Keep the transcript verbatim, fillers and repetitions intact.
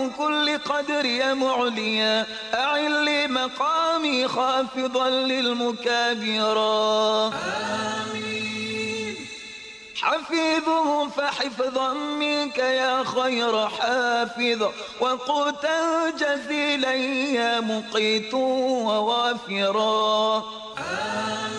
بكل قدر يا معليا أعل لي مقامي خافضا للمكابرا. آمين. حفيظه فحفظا منك يا خير حافظ وقوتا جزيلا يا مقيت ووافرا. آمين.